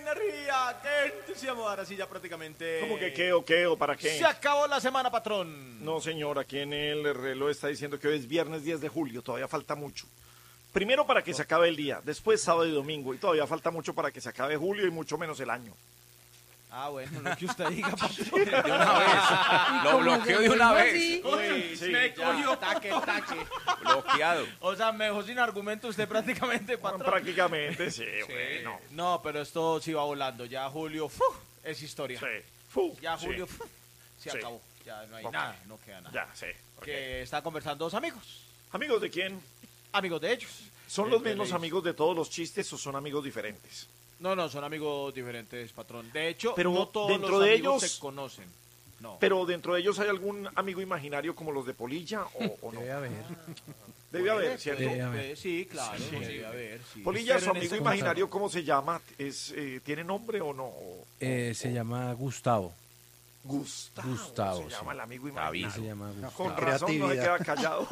energía! ¡Qué entusiasmo! Ahora sí, ya prácticamente... ¿Cómo que qué o qué o para qué? Se acabó la semana, patrón. No, señor, aquí en el reloj está diciendo que hoy es viernes 10 de julio, todavía falta mucho. Primero para que se acabe el día, después sábado y domingo, y todavía falta mucho para que se acabe julio y mucho menos el año. Ah, bueno, lo que usted diga, patrón. De una vez. Lo bloqueó de una vez. Uy, Sí, me ya. cogió. Taque. Bloqueado. O sea, me dejó sin argumento usted prácticamente, patrón. Prácticamente, sí, bueno. No, pero esto sí va volando. Ya julio, es historia. Sí. Fu, Ya sí. julio, se Sí. acabó. Ya no hay Ok. nada, no queda nada. Ya, sí. Ok. Que están conversando dos amigos. ¿Amigos de quién? Amigos de ellos. ¿Son los mismos amigos de todos los chistes o son amigos diferentes? No, son amigos diferentes, patrón. De hecho, Pero no todos dentro los de amigos ellos- se conocen. No. Pero dentro de ellos hay algún amigo imaginario como los de Polilla o no. Debe haber. Debe haber, ¿cierto? Debe haber. Sí, claro, debe haber. Sí. Polilla, Pero su en amigo este imaginario, ¿cómo se llama? ¿Tiene nombre o no? Se llama Gustavo. Gustavo. Se sí. llama el amigo David. imaginario. Se llama Gustavo. Con razón no se queda callado.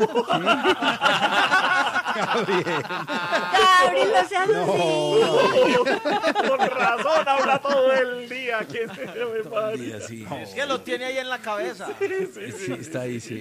Gabriel, no seas así. Con razón habla todo el día. ¿Quién se me pasa? Sí, así. Es que lo tiene ahí en la cabeza. Sí, está ahí, sí.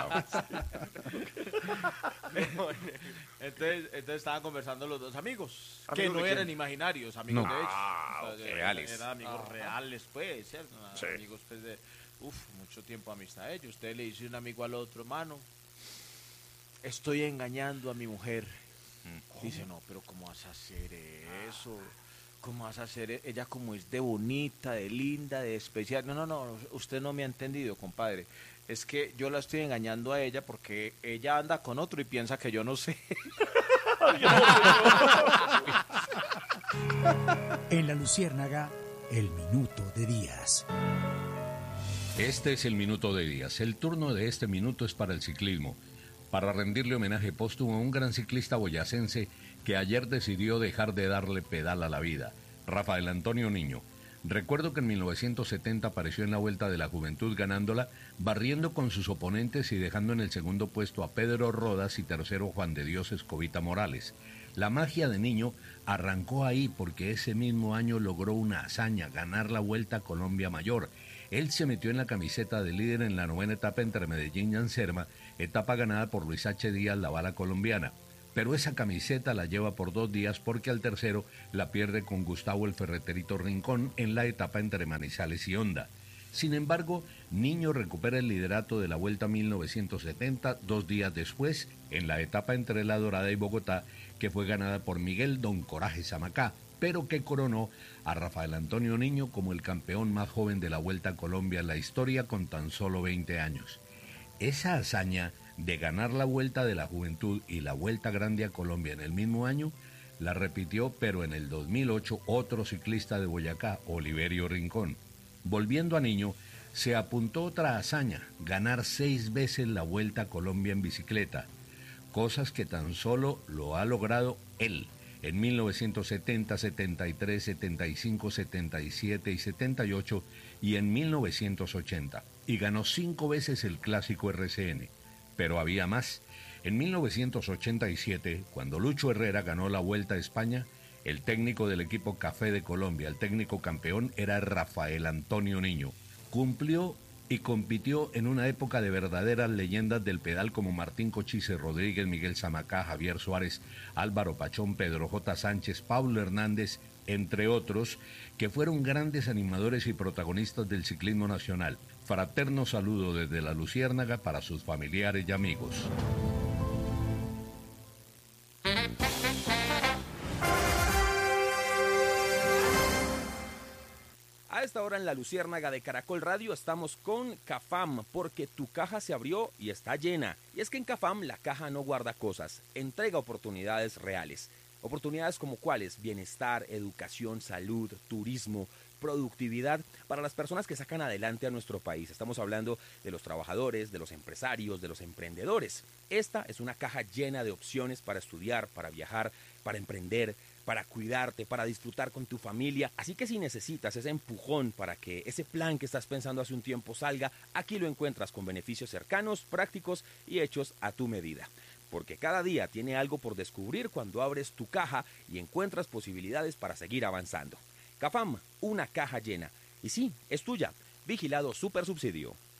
Entonces estaban conversando los dos amigos, que ¿Amigos no de eran quién? imaginarios, amigos No. de ellos. Ah, O sea, reales. Eran amigos reales, pues, ¿cierto? Sí. Amigos, pues, de, mucho tiempo de amistad. Ellos. Usted le dice un amigo al otro, hermano, estoy engañando a mi mujer. Dice, no, pero ¿cómo vas a hacer eso? ¿Cómo vas a hacer ella como es de bonita, de linda, de especial? No, usted no me ha entendido, compadre. Es que yo la estoy engañando a ella porque ella anda con otro y piensa que yo no sé. En La Luciérnaga, el minuto de Díaz. Este es el minuto de Díaz. El turno de este minuto es para el ciclismo, para rendirle homenaje póstumo a un gran ciclista boyacense que ayer decidió dejar de darle pedal a la vida, Rafael Antonio Niño. Recuerdo que en 1970 apareció en la Vuelta de la Juventud ganándola, barriendo con sus oponentes y dejando en el segundo puesto a Pedro Rodas y tercero Juan de Dios Escobita Morales. La magia de Niño arrancó ahí porque ese mismo año logró una hazaña, ganar la Vuelta a Colombia Mayor. Él se metió en la camiseta de líder en la 9ª etapa entre Medellín y Anserma, etapa ganada por Luis H. Díaz, la bala colombiana. Pero esa camiseta la lleva por 2 días porque al tercero la pierde con Gustavo el Ferreterito Rincón en la etapa entre Manizales y Honda. Sin embargo, Niño recupera el liderato de la Vuelta 1970 2 días después en la etapa entre La Dorada y Bogotá, que fue ganada por Miguel Don Coraje Zamacá, pero que coronó a Rafael Antonio Niño como el campeón más joven de la Vuelta a Colombia en la historia con tan solo 20 años. Esa hazaña de ganar la Vuelta de la Juventud y la Vuelta Grande a Colombia en el mismo año, la repitió pero en el 2008 otro ciclista de Boyacá, Oliverio Rincón. Volviendo a Niño, se apuntó otra hazaña, ganar 6 veces la Vuelta a Colombia en bicicleta, cosas que tan solo lo ha logrado él. En 1970, 73, 75, 77 y 78 y en 1980. Y ganó 5 veces el clásico RCN. Pero había más. En 1987, cuando Lucho Herrera ganó la Vuelta a España, el técnico del equipo Café de Colombia, el técnico campeón, era Rafael Antonio Niño. Cumplió y compitió en una época de verdaderas leyendas del pedal como Martín Cochise Rodríguez, Miguel Zamacá, Javier Suárez, Álvaro Pachón, Pedro J. Sánchez, Pablo Hernández, entre otros, que fueron grandes animadores y protagonistas del ciclismo nacional. Fraterno saludo desde La Luciérnaga para sus familiares y amigos. A esta hora en La Luciérnaga de Caracol Radio estamos con Cafam, porque tu caja se abrió y está llena. Y es que en Cafam la caja no guarda cosas, entrega oportunidades reales. Oportunidades como cuáles: bienestar, educación, salud, turismo, productividad para las personas que sacan adelante a nuestro país. Estamos hablando de los trabajadores, de los empresarios, de los emprendedores. Esta es una caja llena de opciones para estudiar, para viajar, para emprender, para cuidarte, para disfrutar con tu familia. Así que si necesitas ese empujón para que ese plan que estás pensando hace un tiempo salga, aquí lo encuentras con beneficios cercanos, prácticos y hechos a tu medida. Porque cada día tiene algo por descubrir cuando abres tu caja y encuentras posibilidades para seguir avanzando. Cafam, una caja llena. Y sí, es tuya. Vigilado Supersubsidio.